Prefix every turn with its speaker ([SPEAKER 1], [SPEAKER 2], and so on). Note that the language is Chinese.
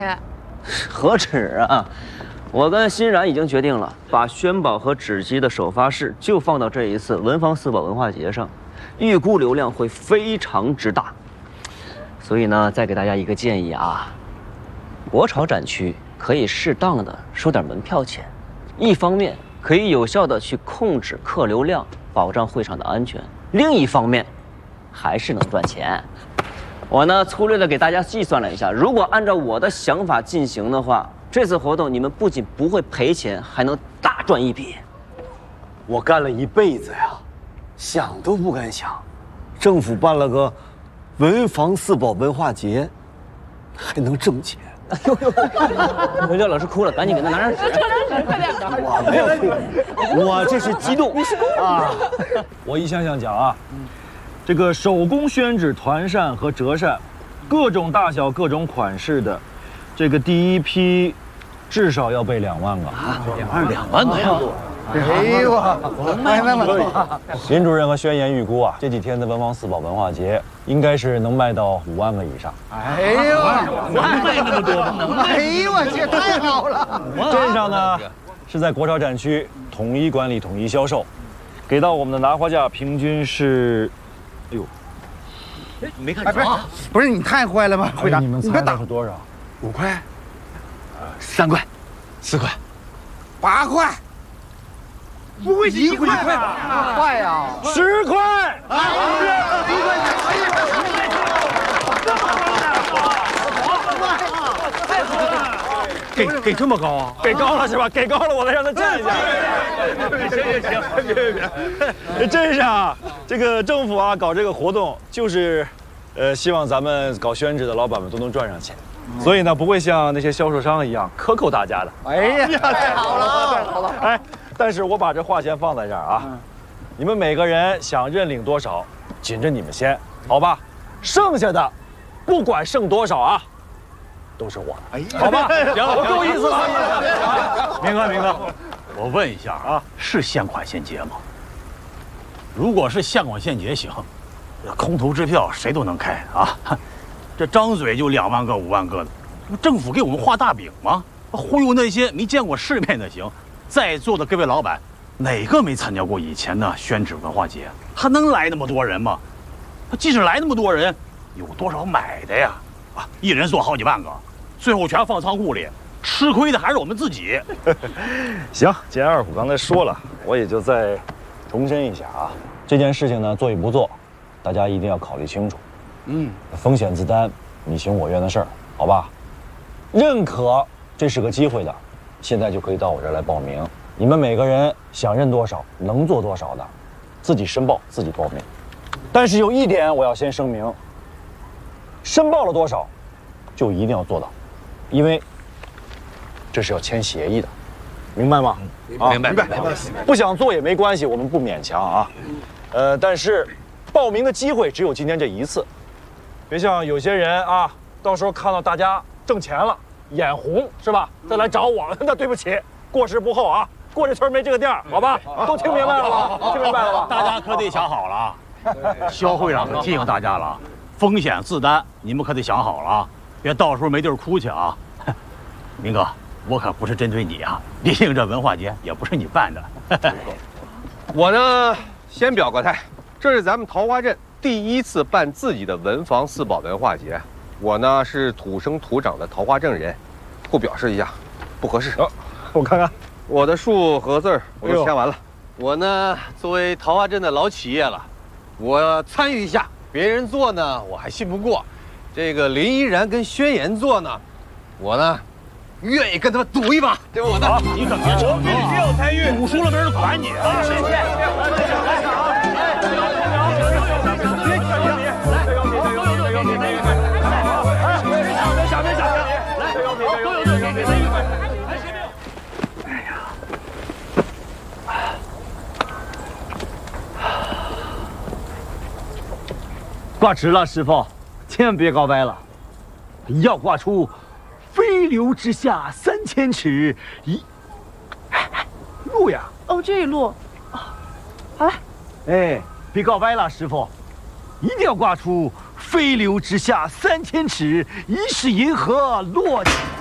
[SPEAKER 1] 何止啊！我跟欣然已经决定了，把宣宝和纸鸡的首发式就放到这一次文房四宝文化节上，预估流量会非常之大。所以呢，再给大家一个建议啊，国潮展区可以适当的收点门票钱，一方面可以有效的去控制客流量，保障会场的安全；另一方面，还是能赚钱。我呢，粗略的给大家计算了一下，如果按照我的想法进行的话，这次活动你们不仅不会赔钱，还能大赚一笔。
[SPEAKER 2] 我干了一辈子呀，想都不敢想，政府办了个文房四宝文化节，还能挣钱。
[SPEAKER 1] 哎呦呦！刘教老师哭了，赶紧给他拿张纸。
[SPEAKER 3] 快点！
[SPEAKER 2] 我没有哭，我这是激动。
[SPEAKER 3] 你是哭啊？
[SPEAKER 4] 我一项项讲啊，这个手工宣纸团扇和折扇，各种大小、各种款式的，这个第一批至少要备2万个啊
[SPEAKER 5] 2万个呀！
[SPEAKER 6] 哎呦，卖那么多！
[SPEAKER 4] 林主任和宣言预估啊，这几天的文房四宝文化节应该是能卖到5万个以上。
[SPEAKER 6] 哎呦，
[SPEAKER 5] 能卖那么多吗？
[SPEAKER 6] 哎呦，我去，太好了！
[SPEAKER 4] 镇上呢是在国潮展区统一管理、统一销售，给到我们的拿货价平均是，哎呦，
[SPEAKER 5] 你没看着啊？
[SPEAKER 6] 不是你太坏了吧，会长？
[SPEAKER 4] 你们猜的是多少
[SPEAKER 6] ？5块、
[SPEAKER 5] 3块、4块、
[SPEAKER 6] 8块，不会是1块吧
[SPEAKER 3] 8块呀
[SPEAKER 4] ？10块！
[SPEAKER 5] 给这么高啊？
[SPEAKER 4] 给高了是吧？给高了，我再让他站一下。行，镇上啊，这个政府啊搞这个活动，就是，希望咱们搞宣纸的老板们都能赚上钱，所以呢，不会像那些销售商一样克扣大家的。
[SPEAKER 6] 哎呀，太好了，太好了！
[SPEAKER 4] 哎，但是我把这话先放在这儿啊，你们每个人想认领多少，紧着你们先，好吧？剩下的，不管剩多少啊。都是我的，好吧？行，我够意思了。
[SPEAKER 5] 明哥，我问一下啊，是现款现结吗？如果是现款现结行，空头支票谁都能开啊。这张嘴就2万个、5万个的，政府给我们画大饼吗？忽悠那些没见过世面的行。在座的各位老板，哪个没参加过以前的宣纸文化节？还能来那么多人吗？即使来那么多人，有多少买的呀？啊，一人做好几万个。最后全放仓库里，吃亏的还是我们自己。
[SPEAKER 4] 行，既然二虎刚才说了，我也就再重申一下啊，这件事情呢，做与不做，大家一定要考虑清楚。风险自担，你情我愿的事儿，好吧？认可这是个机会的，现在就可以到我这儿来报名。你们每个人想认多少，能做多少的，自己申报，自己报名。但是有一点我要先声明，申报了多少，就一定要做到。因为这是要签协议的，明白吗？
[SPEAKER 5] 明白。
[SPEAKER 4] 不想做也没关系，我们不勉强啊。但是报名的机会只有今天这一次，别像有些人啊，到时候看到大家挣钱了，眼红是吧？再来找我，那对不起，过时不候啊。过这村没这个店，好吧？都听明白了吧？听明白了吧？
[SPEAKER 5] 大家可得想好了啊。肖会长可提醒大家了，风险自担，你们可得想好了啊。别到时候没地儿哭去啊！明哥，我可不是针对你啊，毕竟这文化节也不是你办的。
[SPEAKER 7] 我呢，先表个态，这是咱们桃花镇第1次办自己的文房四宝文化节，我呢是土生土长的桃花镇人，互表示一下，不合适。
[SPEAKER 4] 我看看，
[SPEAKER 7] 我的数和字儿我都签完了。
[SPEAKER 8] 我呢，作为桃花镇的老企业了，我参与一下。别人做呢，我还信不过。这个林依然跟宣言做呢，我呢愿意跟他们赌一把，对我的。
[SPEAKER 5] 你可别吵，必须要参与，赌输了没人管你啊！谢谢。
[SPEAKER 2] 挂直了，师傅，千万别搞歪了，要挂出“飞流直下3000尺”路呀。
[SPEAKER 3] 哦，这一路，哦，好了。
[SPEAKER 2] 哎，别搞歪了，师傅，一定要挂出“ 飞流直下3000尺，疑是银河落。